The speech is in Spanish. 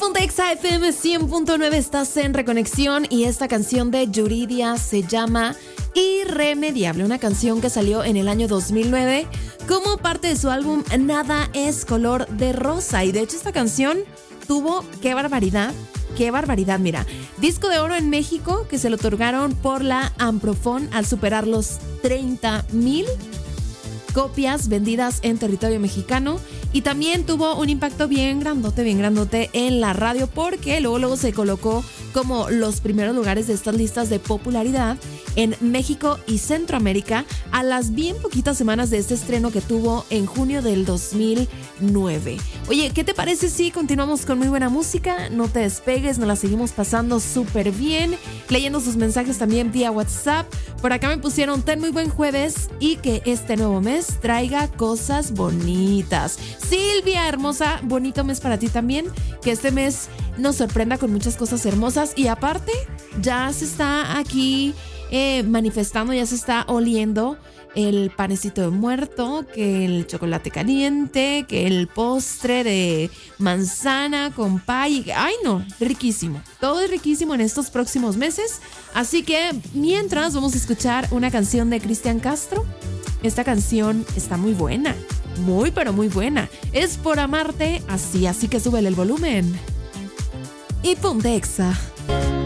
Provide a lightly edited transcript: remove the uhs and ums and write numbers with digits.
Pontexa FM 100.9, estás en Reconexión y esta canción de Yuridia se llama Irremediable, una canción que salió en el año 2009 como parte de su álbum Nada es color de rosa. Y de hecho esta canción tuvo, qué barbaridad, mira, disco de oro en México que se le otorgaron por la Amprofon al superar los 30,000 copias vendidas en territorio mexicano. Y también tuvo un impacto bien grandote en la radio, porque luego se colocó como los primeros lugares de estas listas de popularidad en México y Centroamérica a las bien poquitas semanas de este estreno que tuvo en junio del 2009. Oye, ¿qué te parece si continuamos con muy buena música? No te despegues, nos la seguimos pasando súper bien, leyendo sus mensajes también vía WhatsApp. Por acá me pusieron: ten muy buen jueves y que este nuevo mes traiga cosas bonitas. Silvia, hermosa, bonito mes para ti también, que este mes nos sorprenda con muchas cosas hermosas. Y aparte, ya se está aquí manifestando, ya se está oliendo el panecito de muerto, que el chocolate caliente, que el postre de manzana con pay. Ay no, riquísimo. Todo es riquísimo en estos próximos meses. Así que mientras vamos a escuchar una canción de Cristian Castro. Esta canción está muy buena, muy pero muy buena. Es Por Amarte Así, así que súbele el volumen. Y Pontexa.